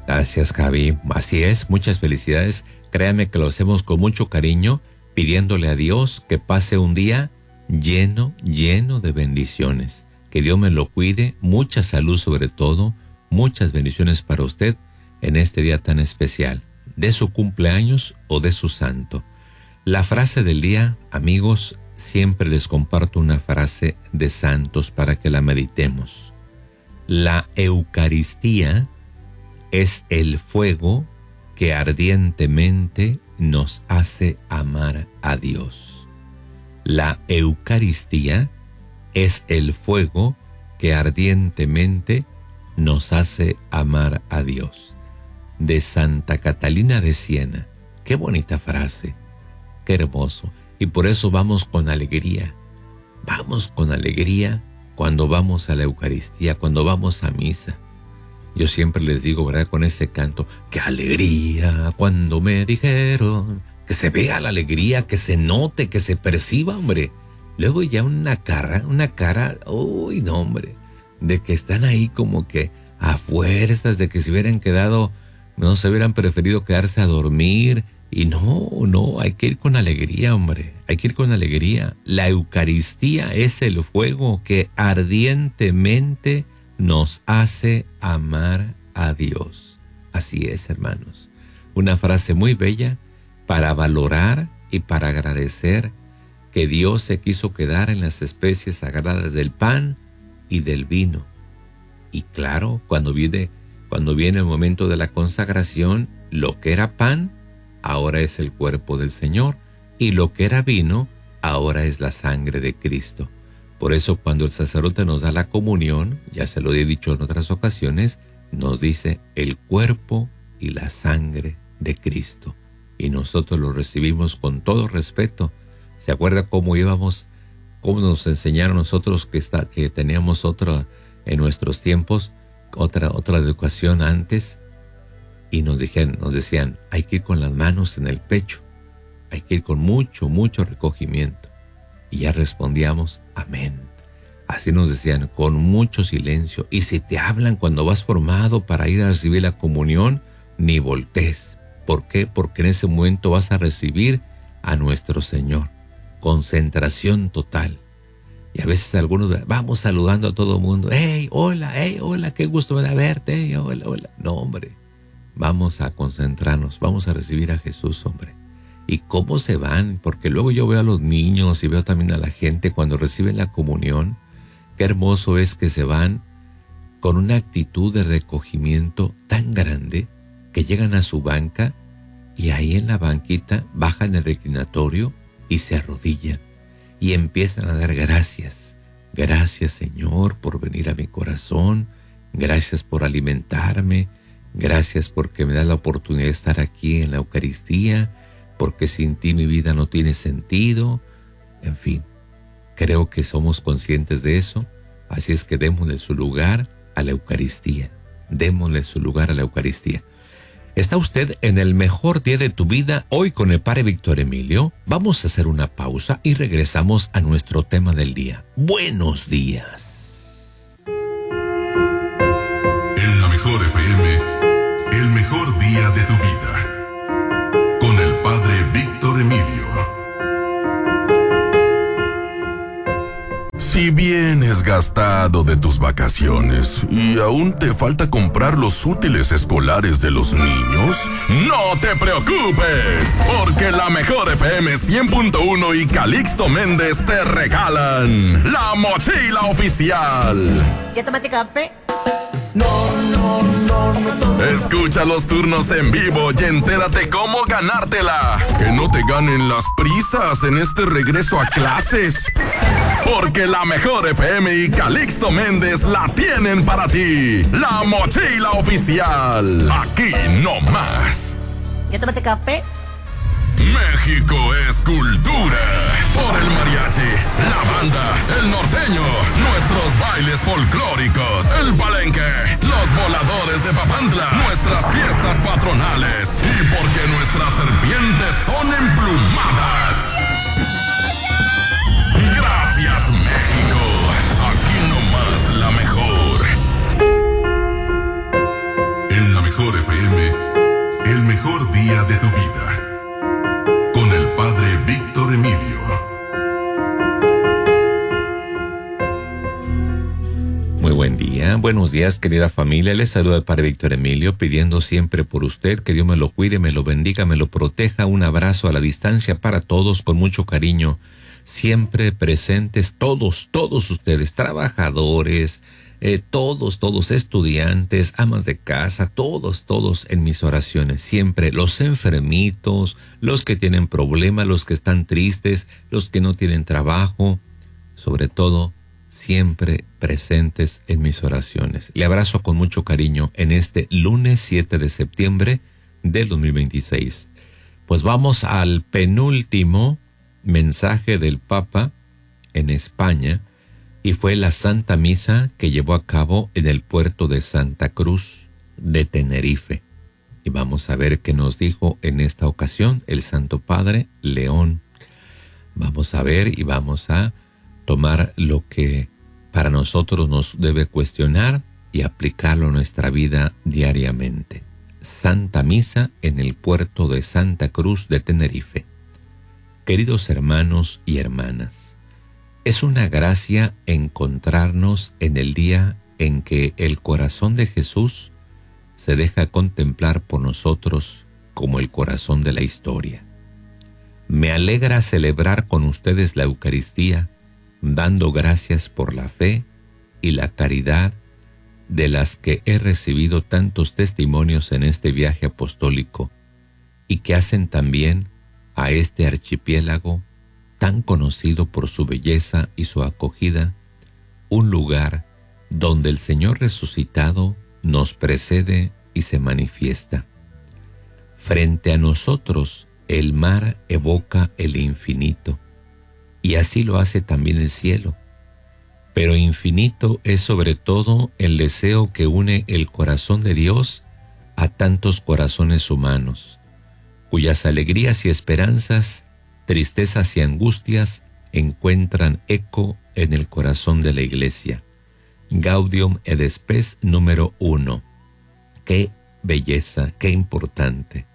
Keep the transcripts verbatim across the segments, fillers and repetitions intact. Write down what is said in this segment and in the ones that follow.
Gracias, Javi. Así es, muchas felicidades. Créame que lo hacemos con mucho cariño, pidiéndole a Dios que pase un día lleno, lleno de bendiciones. Que Dios me lo cuide, mucha salud sobre todo, muchas bendiciones para usted en este día tan especial, de su cumpleaños o de su santo. La frase del día, amigos, siempre les comparto una frase de santos para que la meditemos. La Eucaristía es el fuego que ardientemente nos hace amar a Dios. La Eucaristía es el fuego que ardientemente nos hace amar a Dios. De Santa Catalina de Siena. Qué bonita frase, qué hermoso. Y por eso vamos con alegría. Vamos con alegría cuando vamos a la Eucaristía, cuando vamos a misa. Yo siempre les digo, ¿verdad? Con ese canto, qué alegría cuando me dijeron, que se vea la alegría, que se note, que se perciba, hombre. Luego ya una cara, una cara, uy, no, hombre, de que están ahí como que a fuerzas, de que se hubieran quedado, no se hubieran preferido quedarse a dormir. Y no, no, hay que ir con alegría, hombre, hay que ir con alegría. La Eucaristía es el fuego que ardientemente nos hace amar a Dios. Así es, hermanos. Una frase muy bella para valorar y para agradecer que Dios se quiso quedar en las especies sagradas del pan y del vino. Y claro, cuando viene, cuando viene el momento de la consagración, lo que era pan, ahora es el cuerpo del Señor, y lo que era vino, ahora es la sangre de Cristo. Por eso cuando el sacerdote nos da la comunión, ya se lo he dicho en otras ocasiones, nos dice el cuerpo y la sangre de Cristo. Y nosotros lo recibimos con todo respeto. ¿Se acuerda cómo íbamos, cómo nos enseñaron nosotros que, está, que teníamos otra, en nuestros tiempos, otra, otra educación antes? Y nos, dijeron, nos decían, hay que ir con las manos en el pecho, hay que ir con mucho, mucho recogimiento. Y ya respondíamos, amén. Así nos decían, con mucho silencio. Y si te hablan cuando vas formado para ir a recibir la comunión, ni voltees. ¿Por qué? Porque en ese momento vas a recibir a nuestro Señor. Concentración total. Y a veces algunos, vamos saludando a todo el mundo. ¡Hey, hola, hey, hola, qué gusto me da verte! Hey, hola, hola. No, hombre. Vamos a concentrarnos, vamos a recibir a Jesús, hombre. ¿Y cómo se van? Porque luego yo veo a los niños y veo también a la gente cuando reciben la comunión. Qué hermoso es que se van con una actitud de recogimiento tan grande que llegan a su banca y ahí en la banquita bajan el reclinatorio y se arrodillan y empiezan a dar gracias. Gracias, Señor, por venir a mi corazón. Gracias por alimentarme. Gracias porque me das la oportunidad de estar aquí en la Eucaristía, porque sin ti mi vida no tiene sentido. En fin, creo que somos conscientes de eso, así es que démosle su lugar a la Eucaristía. Démosle su lugar a la Eucaristía. ¿Está usted en el mejor día de tu vida hoy con el Padre Víctor Emilio? Vamos a hacer una pausa y regresamos a nuestro tema del día. Buenos días. En la Mejor F M, el mejor día de tu vida. Con el Padre Víctor Emilio. Si vienes gastado de tus vacaciones y aún te falta comprar los útiles escolares de los niños, no te preocupes, porque la Mejor F M cien punto uno y Calixto Méndez te regalan la mochila oficial. ¿Ya tomaste café? No, no, no, no, no. Escucha los turnos en vivo y entérate cómo ganártela. Que no te ganen las prisas en este regreso a clases. Porque la Mejor F M y Calixto Méndez la tienen para ti. La mochila oficial. Aquí no más. ¿Ya tomaste café? México es cultura. Por el mariachi, la banda, el norteño, nuestros bailes folclóricos, el palenque, los voladores de Papantla, nuestras fiestas patronales y porque nuestras serpientes son emplumadas. Gracias, México. Aquí nomás la mejor. En la Mejor F área de tu vida. Con el Padre Víctor Emilio. Muy buen día, buenos días querida familia, les saluda el Padre Víctor Emilio pidiendo siempre por usted que Dios me lo cuide, me lo bendiga, me lo proteja. Un abrazo a la distancia para todos con mucho cariño, siempre presentes todos, todos ustedes, trabajadores, eh, todos, todos estudiantes, amas de casa, todos, todos en mis oraciones, siempre los enfermitos, los que tienen problemas, los que están tristes, los que no tienen trabajo, sobre todo siempre presentes en mis oraciones. Le abrazo con mucho cariño en este lunes siete de septiembre del dos mil veintiséis. Pues vamos al penúltimo mensaje del Papa en España, y fue la Santa Misa que llevó a cabo en el puerto de Santa Cruz de Tenerife. Y vamos a ver qué nos dijo en esta ocasión el Santo Padre León. Vamos a ver y vamos a tomar lo que para nosotros nos debe cuestionar y aplicarlo a nuestra vida diariamente. Santa Misa en el puerto de Santa Cruz de Tenerife. Queridos hermanos y hermanas, es una gracia encontrarnos en el día en que el corazón de Jesús se deja contemplar por nosotros como el corazón de la historia. Me alegra celebrar con ustedes la Eucaristía, dando gracias por la fe y la caridad de las que he recibido tantos testimonios en este viaje apostólico y que hacen también a este archipiélago tan conocido por su belleza y su acogida, un lugar donde el Señor resucitado nos precede y se manifiesta. Frente a nosotros el mar evoca el infinito, y así lo hace también el cielo. Pero infinito es sobre todo el deseo que une el corazón de Dios a tantos corazones humanos, cuyas alegrías y esperanzas, tristezas y angustias encuentran eco en el corazón de la Iglesia. Gaudium et Spes número uno. ¡Qué belleza, qué importante!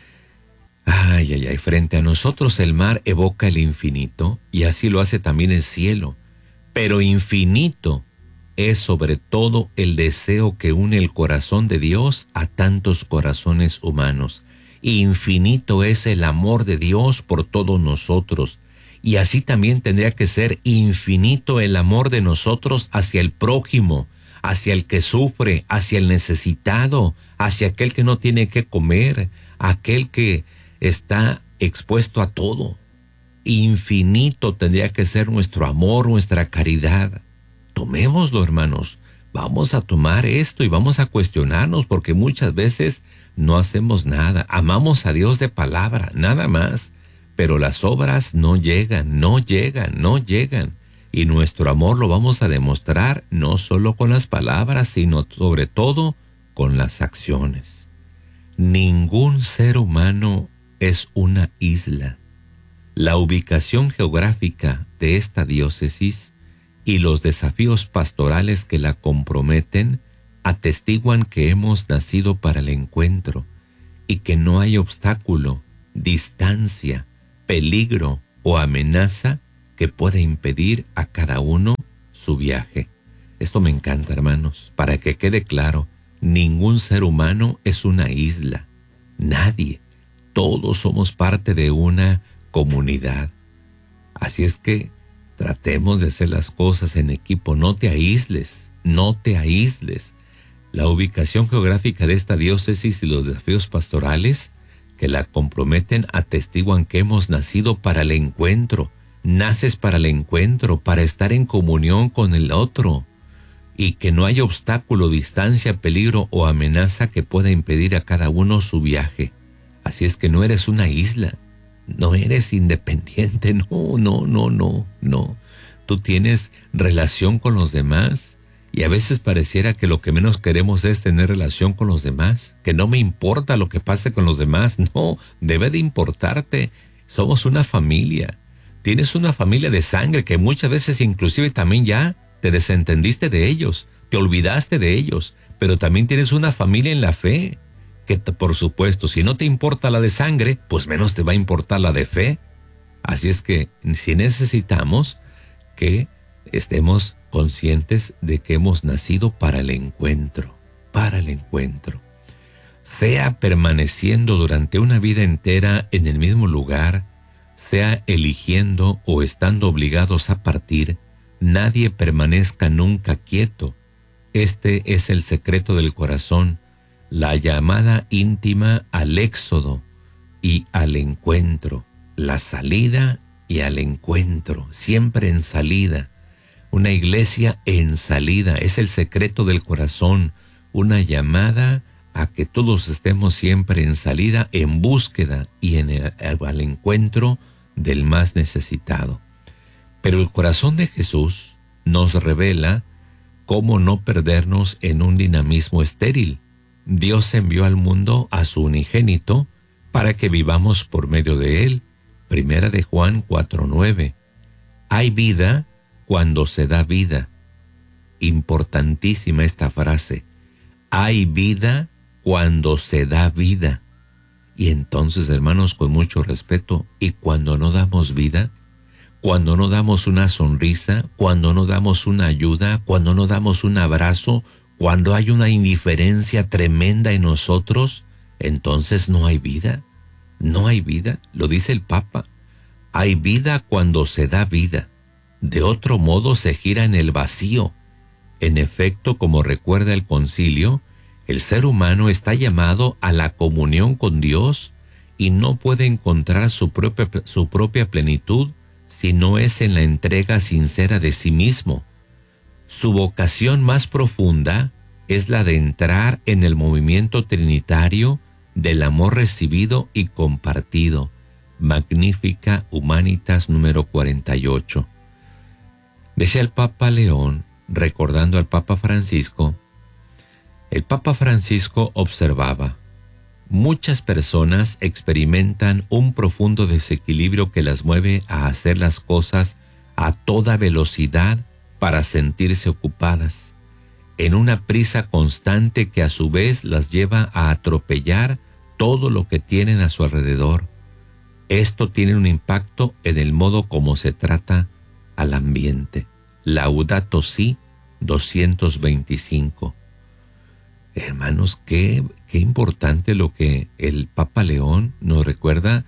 Ay, ay, ay, frente a nosotros el mar evoca el infinito, y así lo hace también el cielo. Pero infinito es sobre todo el deseo que une el corazón de Dios a tantos corazones humanos. Y infinito es el amor de Dios por todos nosotros. Y así también tendría que ser infinito el amor de nosotros hacia el prójimo, hacia el que sufre, hacia el necesitado, hacia aquel que no tiene que comer, aquel que está expuesto a todo. Infinito tendría que ser nuestro amor, nuestra caridad. Tomémoslo, hermanos. Vamos a tomar esto y vamos a cuestionarnos, porque muchas veces no hacemos nada. Amamos a Dios de palabra, nada más, pero las obras no llegan, no llegan, no llegan. Y nuestro amor lo vamos a demostrar no solo con las palabras, sino sobre todo con las acciones. Ningún ser humano es una isla. La ubicación geográfica de esta diócesis y los desafíos pastorales que la comprometen atestiguan que hemos nacido para el encuentro y que no hay obstáculo, distancia, peligro o amenaza que pueda impedir a cada uno su viaje. Esto me encanta, hermanos, para que quede claro, ningún ser humano es una isla, nadie. Todos somos parte de una comunidad. Así es que tratemos de hacer las cosas en equipo. No te aísles, no te aísles. La ubicación geográfica de esta diócesis y los desafíos pastorales que la comprometen atestiguan que hemos nacido para el encuentro. Naces para el encuentro, para estar en comunión con el otro, y que no hay obstáculo, distancia, peligro o amenaza que pueda impedir a cada uno su viaje. Así es que no eres una isla, no eres independiente, no, no, no, no, no. Tú tienes relación con los demás y a veces pareciera que lo que menos queremos es tener relación con los demás, que no me importa lo que pase con los demás. No, debe de importarte. Somos una familia. Tienes una familia de sangre que muchas veces inclusive también ya te desentendiste de ellos, te olvidaste de ellos, pero también tienes una familia en la fe. que te, por supuesto, si no te importa la de sangre, pues menos te va a importar la de fe. Así es que si necesitamos que estemos conscientes de que hemos nacido para el encuentro, para el encuentro. Sea permaneciendo durante una vida entera en el mismo lugar, sea eligiendo o estando obligados a partir, nadie permanezca nunca quieto. Este es el secreto del corazón, la llamada íntima al éxodo y al encuentro, la salida y al encuentro, siempre en salida. Una iglesia en salida es el secreto del corazón, una llamada a que todos estemos siempre en salida, en búsqueda y en el, al encuentro del más necesitado. Pero el corazón de Jesús nos revela cómo no perdernos en un dinamismo estéril. Dios envió al mundo a su unigénito para que vivamos por medio de él. Primera de Juan cuatro nueve. Hay vida cuando se da vida. Importantísima esta frase. Hay vida cuando se da vida. Y entonces, hermanos, con mucho respeto, ¿y cuando no damos vida? Cuando no damos una sonrisa, cuando no damos una ayuda, cuando no damos un abrazo, cuando hay una indiferencia tremenda en nosotros, entonces no hay vida. No hay vida, lo dice el Papa. Hay vida cuando se da vida. De otro modo se gira en el vacío. En efecto, como recuerda el concilio, el ser humano está llamado a la comunión con Dios y no puede encontrar su propia, su propia plenitud si no es en la entrega sincera de sí mismo. Su vocación más profunda es la de entrar en el movimiento trinitario del amor recibido y compartido. Magnificat Humanitas número cuarenta y ocho. Decía el Papa León, recordando al Papa Francisco, el Papa Francisco observaba: muchas personas experimentan un profundo desequilibrio que las mueve a hacer las cosas a toda velocidad para sentirse ocupadas, en una prisa constante que a su vez las lleva a atropellar todo lo que tienen a su alrededor. Esto tiene un impacto en el modo como se trata al ambiente. Laudato Si doscientos veinticinco. Hermanos, qué, qué importante lo que el Papa León nos recuerda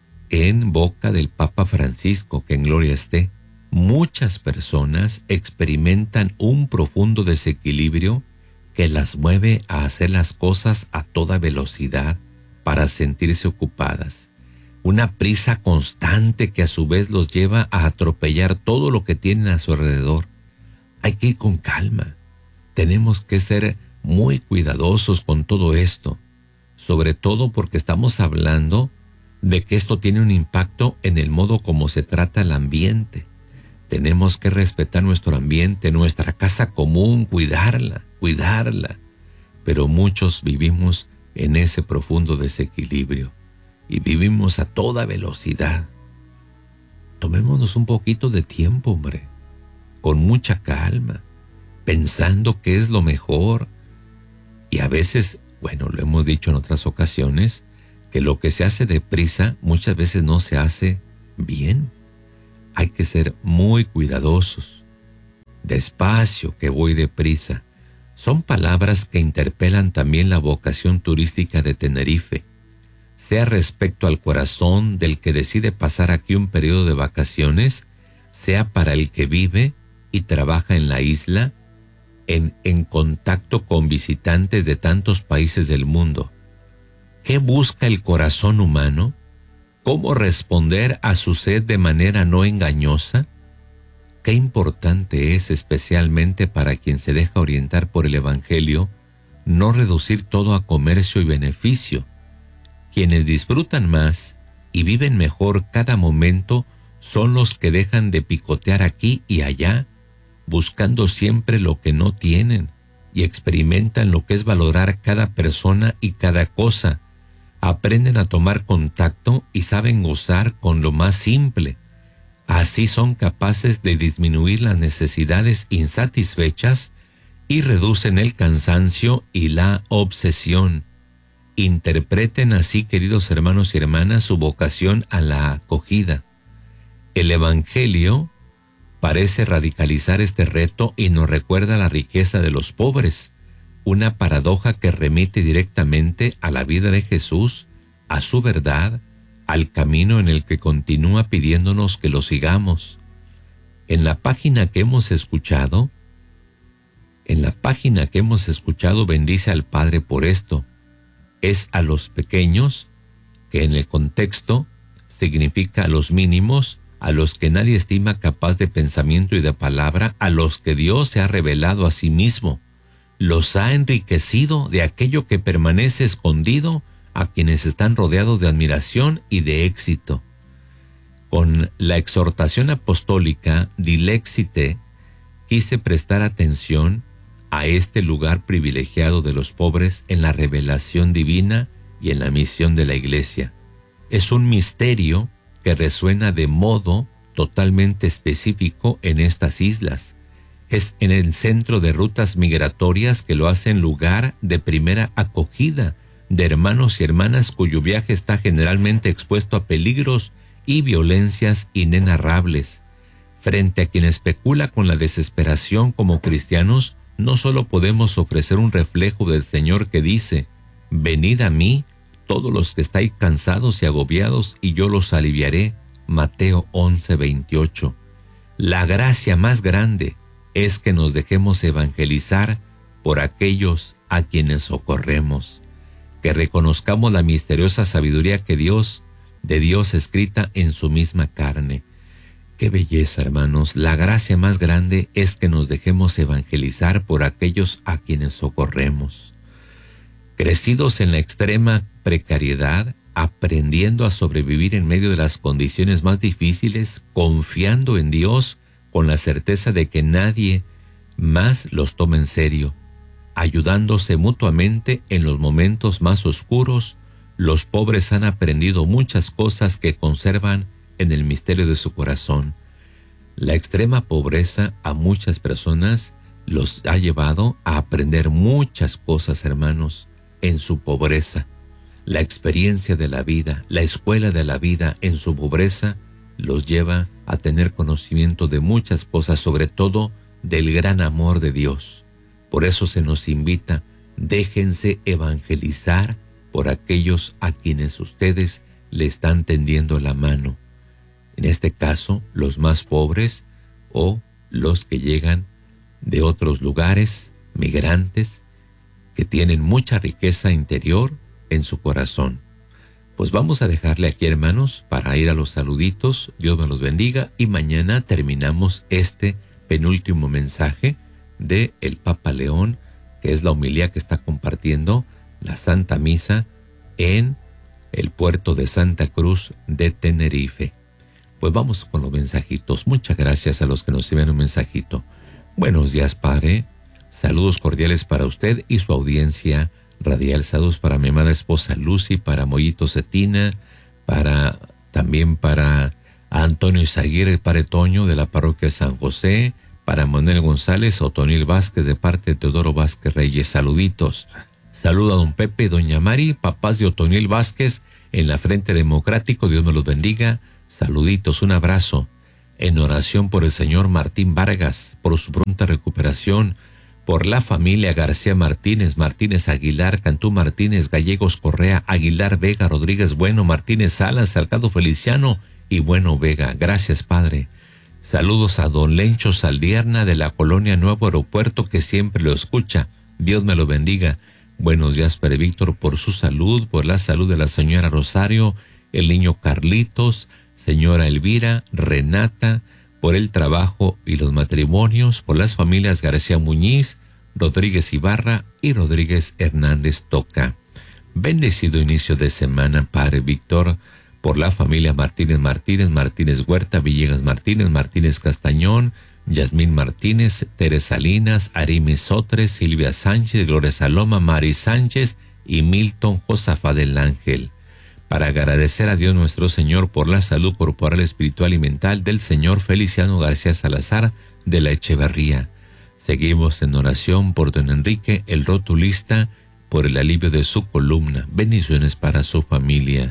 en boca del Papa Francisco, que en gloria esté. Muchas personas experimentan un profundo desequilibrio que las mueve a hacer las cosas a toda velocidad para sentirse ocupadas. Una prisa constante que a su vez los lleva a atropellar todo lo que tienen a su alrededor. Hay que ir con calma. Tenemos que ser muy cuidadosos con todo esto, sobre todo porque estamos hablando de que esto tiene un impacto en el modo como se trata el ambiente. Tenemos que respetar nuestro ambiente, nuestra casa común, cuidarla, cuidarla. Pero muchos vivimos en ese profundo desequilibrio y vivimos a toda velocidad. Tomémonos un poquito de tiempo, hombre, con mucha calma, pensando que es lo mejor. Y a veces, bueno, lo hemos dicho en otras ocasiones, que lo que se hace deprisa muchas veces no se hace bien. Hay que ser muy cuidadosos. Despacio, que voy deprisa. Son palabras que interpelan también la vocación turística de Tenerife, sea respecto al corazón del que decide pasar aquí un periodo de vacaciones, sea para el que vive y trabaja en la isla, En, en contacto con visitantes de tantos países del mundo. ¿Qué busca el corazón humano? ¿Cómo responder a su sed de manera no engañosa? Qué importante es, especialmente para quien se deja orientar por el Evangelio, no reducir todo a comercio y beneficio. Quienes disfrutan más y viven mejor cada momento son los que dejan de picotear aquí y allá, buscando siempre lo que no tienen, y experimentan lo que es valorar cada persona y cada cosa. Aprenden a tomar contacto y saben gozar con lo más simple. Así son capaces de disminuir las necesidades insatisfechas y reducen el cansancio y la obsesión. Interpreten así, queridos hermanos y hermanas, su vocación a la acogida. El Evangelio parece radicalizar este reto y nos recuerda la riqueza de los pobres, una paradoja que remite directamente a la vida de Jesús, a su verdad, al camino en el que continúa pidiéndonos que lo sigamos. En la página que hemos escuchado, en la página que hemos escuchado bendice al Padre por esto. Es a los pequeños, que en el contexto significa a los mínimos, a los que nadie estima capaz de pensamiento y de palabra, a los que Dios se ha revelado a sí mismo. Los ha enriquecido de aquello que permanece escondido a quienes están rodeados de admiración y de éxito. Con la exhortación apostólica Dilexite, quise prestar atención a este lugar privilegiado de los pobres en la revelación divina y en la misión de la Iglesia. Es un misterio que resuena de modo totalmente específico en estas islas. Es en el centro de rutas migratorias que lo hacen lugar de primera acogida de hermanos y hermanas cuyo viaje está generalmente expuesto a peligros y violencias inenarrables. Frente a quien especula con la desesperación como cristianos, no solo podemos ofrecer un reflejo del Señor que dice: venid a mí, todos los que estáis cansados y agobiados, y yo los aliviaré. Mateo once veintiocho. La gracia más grande es que nos dejemos evangelizar por aquellos a quienes socorremos, que reconozcamos la misteriosa sabiduría que Dios, de Dios escrita en su misma carne. Qué belleza, hermanos. La gracia más grande es que nos dejemos evangelizar por aquellos a quienes socorremos. Crecidos en la extrema precariedad, aprendiendo a sobrevivir en medio de las condiciones más difíciles, confiando en Dios con la certeza de que nadie más los toma en serio, ayudándose mutuamente en los momentos más oscuros, los pobres han aprendido muchas cosas que conservan en el misterio de su corazón. La extrema pobreza a muchas personas los ha llevado a aprender muchas cosas, hermanos, en su pobreza. La experiencia de la vida, la escuela de la vida en su pobreza los lleva a tener conocimiento de muchas cosas, sobre todo del gran amor de Dios. Por eso se nos invita: déjense evangelizar por aquellos a quienes ustedes le están tendiendo la mano. En este caso, los más pobres o los que llegan de otros lugares, migrantes, que tienen mucha riqueza interior en su corazón. Pues vamos a dejarle aquí, hermanos, para ir a los saluditos. Dios me los bendiga y mañana terminamos este penúltimo mensaje de el Papa León, que es la homilía que está compartiendo la Santa Misa en el puerto de Santa Cruz de Tenerife. Pues vamos con los mensajitos. Muchas gracias a los que nos envían un mensajito. Buenos días, Padre. Saludos cordiales para usted y su audiencia radial. Saludos para mi amada esposa Lucy, para Mollito Cetina, para también para Antonio Izaguirre, Padre Toño de la parroquia San José, para Manuel González, Otonil Vázquez de parte de Teodoro Vázquez Reyes. Saluditos. Saludo a don Pepe y doña Mari, papás de Otonil Vázquez en la Frente Democrático. Dios me los bendiga. Saluditos, un abrazo. En oración por el señor Martín Vargas, por su pronta recuperación, por la familia García Martínez, Martínez Aguilar, Cantú Martínez, Gallegos Correa, Aguilar Vega, Rodríguez Bueno, Martínez Salas, Salgado Feliciano y Bueno Vega. Gracias, Padre. Saludos a don Lencho Saldierna de la colonia Nuevo Aeropuerto, que siempre lo escucha. Dios me lo bendiga. Buenos días, Padre Víctor, por su salud, por la salud de la señora Rosario, el niño Carlitos, señora Elvira, Renata, por el trabajo y los matrimonios, por las familias García Muñiz, Rodríguez Ibarra y Rodríguez Hernández Toca. Bendecido inicio de semana, Padre Víctor, por la familia Martínez Martínez, Martínez Huerta, Villegas Martínez, Martínez Castañón, Yasmín Martínez, Teresa Salinas, Arime Sotres, Silvia Sánchez, Gloria Saloma, Mari Sánchez y Milton Josafa del Ángel. Para agradecer a Dios nuestro Señor por la salud corporal, espiritual y mental del señor Feliciano García Salazar de la Echeverría. Seguimos en oración por don Enrique, el rotulista, por el alivio de su columna. Bendiciones para su familia.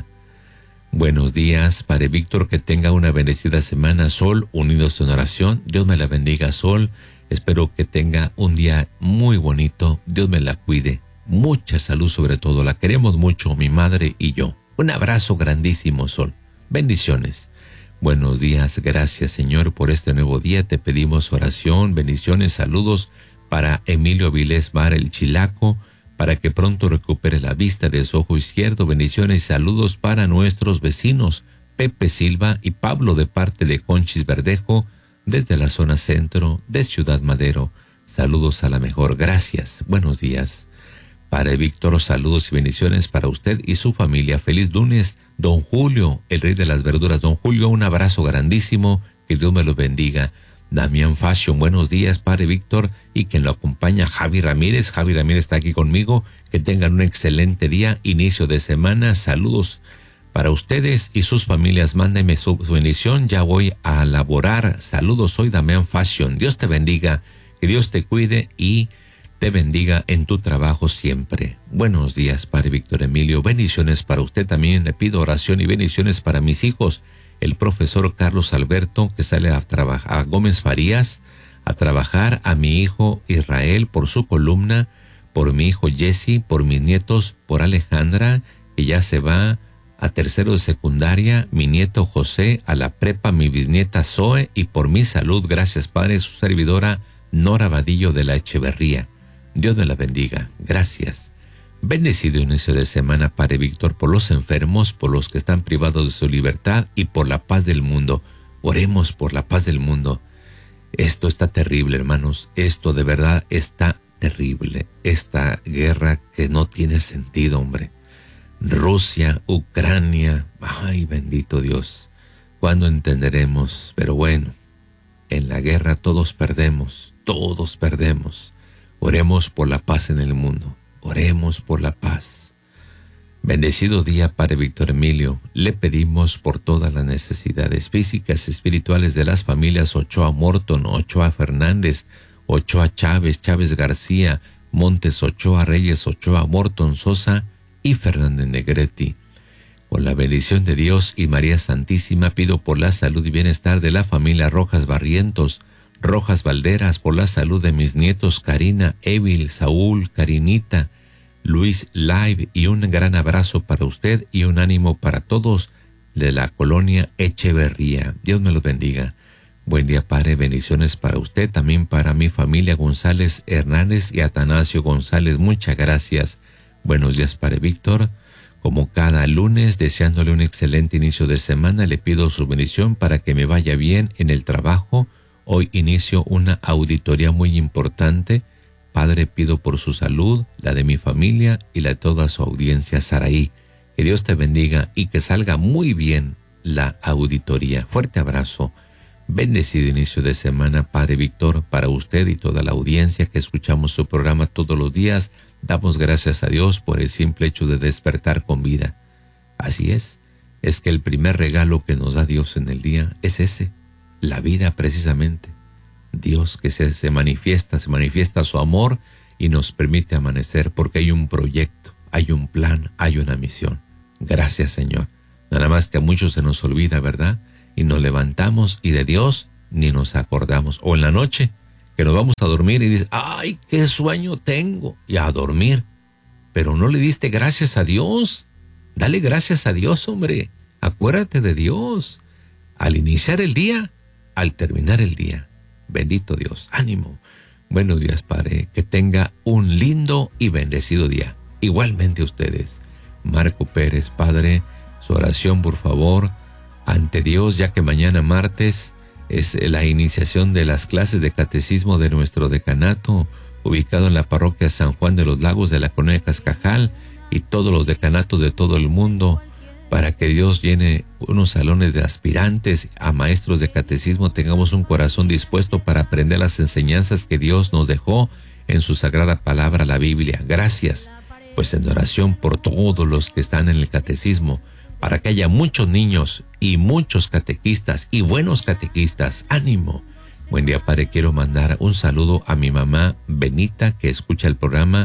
Buenos días, Padre Víctor, que tenga una bendecida semana. Sol, unidos en oración. Dios me la bendiga, Sol. Espero que tenga un día muy bonito. Dios me la cuide. Mucha salud sobre todo. La queremos mucho, mi madre y yo. Un abrazo grandísimo, Sol. Bendiciones. Buenos días. Gracias, Señor, por este nuevo día. Te pedimos oración, bendiciones, saludos para Emilio Vilés Mar, el Chilaco, para que pronto recupere la vista de su ojo izquierdo. Bendiciones y saludos para nuestros vecinos, Pepe Silva y Pablo, de parte de Conchis Verdejo, desde la zona centro de Ciudad Madero. Saludos a la mejor. Gracias. Buenos días. Padre Víctor, saludos y bendiciones para usted y su familia. Feliz lunes, don Julio, el rey de las verduras. Don Julio, un abrazo grandísimo. Que Dios me lo bendiga. Damián Fashion, buenos días, Padre Víctor, y quien lo acompaña, Javi Ramírez. Javi Ramírez está aquí conmigo. Que tengan un excelente día, inicio de semana. Saludos para ustedes y sus familias. Mándenme su, su bendición. Ya voy a laborar. Saludos, soy Damián Fashion. Dios te bendiga, que Dios te cuide y te bendiga en tu trabajo siempre. Buenos días, Padre Víctor Emilio. Bendiciones para usted también. Le pido oración y bendiciones para mis hijos. El profesor Carlos Alberto, que sale a trabajar, a Gómez Farías, a trabajar, a mi hijo Israel por su columna, por mi hijo Jesse, por mis nietos, por Alejandra, que ya se va a tercero de secundaria, mi nieto José a la prepa, mi bisnieta Zoe, y por mi salud, gracias, Padre, su servidora Nora Vadillo de la Echeverría. Dios me la bendiga. Gracias. Bendecido inicio de semana, Padre Víctor, por los enfermos, por los que están privados de su libertad y por la paz del mundo. Oremos por la paz del mundo. Esto está terrible, hermanos. Esto de verdad está terrible. Esta guerra que no tiene sentido, hombre. Rusia, Ucrania. Ay, bendito Dios. ¿Cuándo entenderemos? Pero bueno, en la guerra todos perdemos. Todos perdemos. Oremos por la paz en el mundo. Oremos por la paz. Bendecido día, Padre Víctor Emilio. Le pedimos por todas las necesidades físicas y espirituales de las familias Ochoa Morton, Ochoa Fernández, Ochoa Chávez, Chávez García, Montes Ochoa, Reyes Ochoa, Morton Sosa y Fernández Negrete. Con la bendición de Dios y María Santísima, pido por la salud y bienestar de la familia Rojas Barrientos, Rojas Valderas, por la salud de mis nietos Karina, Evil, Saúl, Karinita, Luis Live, y un gran abrazo para usted y un ánimo para todos de la colonia Echeverría. Dios me los bendiga. Buen día, Padre, bendiciones para usted, también para mi familia González Hernández y Atanasio González. Muchas gracias. Buenos días, Padre Víctor. Como cada lunes, deseándole un excelente inicio de semana, le pido su bendición para que me vaya bien en el trabajo. Hoy inicio una auditoría muy importante. Padre, pido por su salud, la de mi familia y la de toda su audiencia, Saraí. Que Dios te bendiga y que salga muy bien la auditoría. Fuerte abrazo. Bendecido inicio de semana, Padre Víctor, para usted y toda la audiencia que escuchamos su programa todos los días. Damos gracias a Dios por el simple hecho de despertar con vida. Así es, es que el primer regalo que nos da Dios en el día es ese. La vida, precisamente. Dios que se, se manifiesta, se manifiesta su amor y nos permite amanecer porque hay un proyecto, hay un plan, hay una misión. Gracias, Señor. Nada más que a muchos se nos olvida, ¿verdad? Y nos levantamos y de Dios ni nos acordamos. O en la noche que nos vamos a dormir y dices, ¡ay, qué sueño tengo! Y a dormir. Pero no le diste gracias a Dios. Dale gracias a Dios, hombre. Acuérdate de Dios. Al iniciar el día, al terminar el día. Bendito Dios. Ánimo. Buenos días, Padre. Que tenga un lindo y bendecido día. Igualmente ustedes. Marco Pérez, Padre, su oración, por favor, ante Dios, ya que mañana martes es la iniciación de las clases de catecismo de nuestro decanato, ubicado en la parroquia San Juan de los Lagos de la colonia Cascajal, y todos los decanatos de todo el mundo, para que Dios llene unos salones de aspirantes a maestros de catecismo, tengamos un corazón dispuesto para aprender las enseñanzas que Dios nos dejó en su sagrada palabra, la Biblia. Gracias, pues en oración por todos los que están en el catecismo, para que haya muchos niños y muchos catequistas y buenos catequistas. ¡Ánimo! Buen día, Padre. Quiero mandar un saludo a mi mamá Benita, que escucha el programa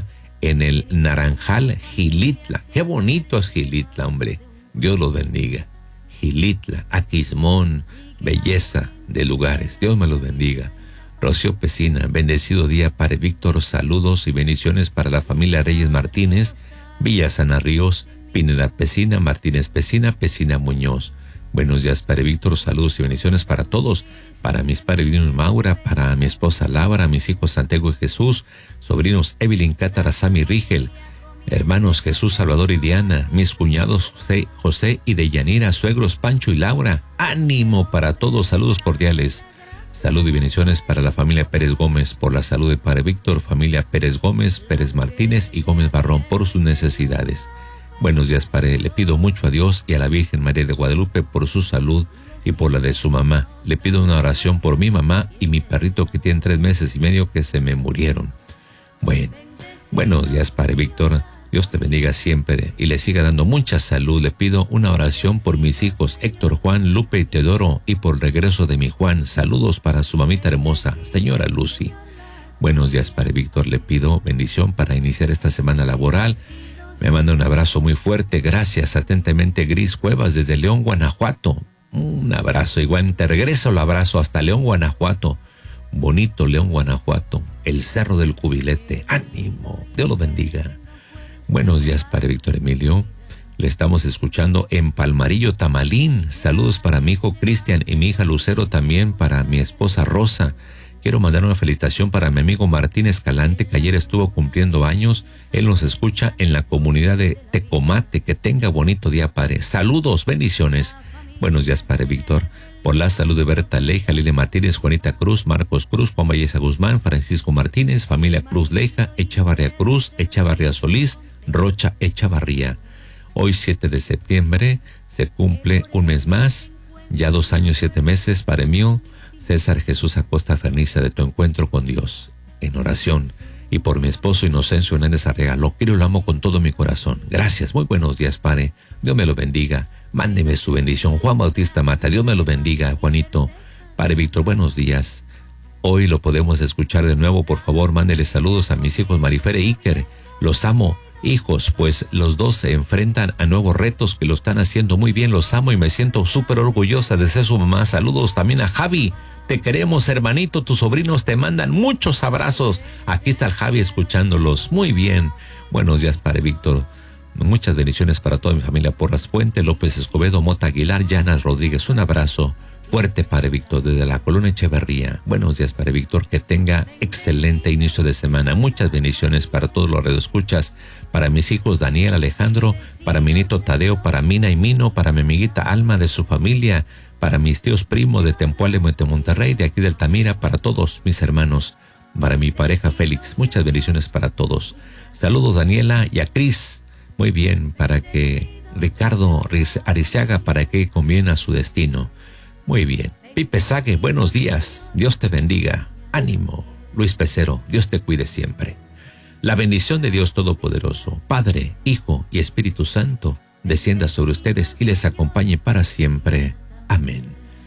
en el Naranjal, Gilitla. Qué bonito es Gilitla, hombre. Dios los bendiga. Gilitla, Aquismón, belleza de lugares. Dios me los bendiga. Rocío Pesina, bendecido día, Padre Víctor, saludos y bendiciones para la familia Reyes Martínez, Villa Sana Ríos, Pineda Pesina, Martínez Pesina, Pesina Muñoz. Buenos días, Padre Víctor, saludos y bendiciones para todos, para mis padres Vino y Maura, para mi esposa Laura, mis hijos Santiago y Jesús, sobrinos Evelyn, Cátara, Sammy, Rigel, hermanos Jesús, Salvador y Diana, mis cuñados José, José y Deyanira, suegros Pancho y Laura. Ánimo para todos, saludos cordiales. Salud y bendiciones para la familia Pérez Gómez, por la salud de Padre Víctor, familia Pérez Gómez, Pérez Martínez y Gómez Barrón, por sus necesidades. Buenos días, Padre. Le pido mucho a Dios y a la Virgen María de Guadalupe por su salud y por la de su mamá. Le pido una oración por mi mamá y mi perrito que tiene tres meses y medio que se me murieron. Bueno, buenos días, Padre Víctor. Dios te bendiga siempre y le siga dando mucha salud. Le pido una oración por mis hijos Héctor, Juan, Lupe y Teodoro y por el regreso de mi Juan. Saludos para su mamita hermosa, señora Lucy. Buenos días, Padre Víctor. Le pido bendición para iniciar esta semana laboral. Me manda un abrazo muy fuerte. Gracias. Atentamente, Gris Cuevas desde León, Guanajuato. Un abrazo. Igual te regreso el abrazo hasta León, Guanajuato. Bonito León, Guanajuato. El Cerro del Cubilete. Ánimo. Dios lo bendiga. Buenos días, Padre Víctor Emilio. Le estamos escuchando en Palmarillo, Tamalín. Saludos para mi hijo Cristian y mi hija Lucero, también para mi esposa Rosa. Quiero mandar una felicitación para mi amigo Martín Escalante, que ayer estuvo cumpliendo años. Él nos escucha en la comunidad de Tecomate. Que tenga bonito día, Padre. Saludos, bendiciones. Buenos días, Padre Víctor. Por la salud de Berta Leija, Lili Martínez, Juanita Cruz, Marcos Cruz, Juan Valleza Guzmán, Francisco Martínez, familia Cruz Leija, Echavarría Cruz, Echavarría Solís, Rocha Echavarría. Hoy siete de septiembre se cumple un mes más, ya dos años siete meses, Padre mío, César Jesús Acosta Ferniza, de tu encuentro con Dios, en oración, y por mi esposo Inocencio Hernández Arrega. Lo quiero y lo amo con todo mi corazón. Gracias, muy buenos días, Padre. Dios me lo bendiga. Mándeme su bendición. Juan Bautista Mata, Dios me lo bendiga, Juanito. Padre Víctor, buenos días. Hoy lo podemos escuchar de nuevo, por favor, mándele saludos a mis hijos Marifer e Iker. Los amo, hijos, pues los dos se enfrentan a nuevos retos que lo están haciendo muy bien. Los amo y me siento súper orgullosa de ser su mamá. Saludos también a Javi. Te queremos, hermanito. Tus sobrinos te mandan muchos abrazos. Aquí está el Javi escuchándolos. Muy bien. Buenos días, Padre Víctor. Muchas bendiciones para toda mi familia. Porras Puente, López Escobedo, Mota Aguilar, Llanas Rodríguez. Un abrazo fuerte, Padre Víctor, desde la Colonia Echeverría. Buenos días, Padre Víctor. Que tenga excelente inicio de semana. Muchas bendiciones para todos los radioescuchas. Para mis hijos Daniel, Alejandro, para mi nieto Tadeo, para Mina y Mino, para mi amiguita Alma de su familia, para mis tíos primos de Tempoal de Monterrey, de aquí del Tamira, para todos mis hermanos, para mi pareja Félix. Muchas bendiciones para todos. Saludos, Daniela, y a Cris. Muy bien, para que Ricardo Arizaga, para que conviene a su destino. Muy bien. Pipe Sague, buenos días. Dios te bendiga. Ánimo. Luis Pecero, Dios te cuide siempre. La bendición de Dios Todopoderoso, Padre, Hijo y Espíritu Santo, descienda sobre ustedes y les acompañe para siempre. Amén.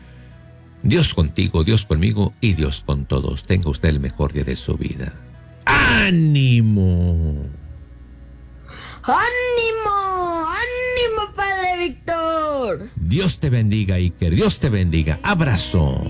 Dios contigo, Dios conmigo y Dios con todos. Tenga usted el mejor día de su vida. ¡Ánimo! ¡Ánimo! ¡Ánimo, Padre Víctor! Dios te bendiga, Iker. Dios te bendiga. Abrazo.